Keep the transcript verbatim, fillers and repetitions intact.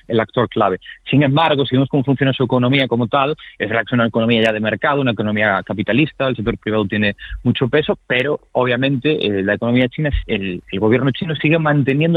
el actor clave. Sin embargo, si vemos cómo funciona su economía como tal, es verdad que es una economía ya de mercado, una economía capitalista, el sector privado tiene mucho peso, pero obviamente eh, la economía china, el, el gobierno chino sigue manteniendo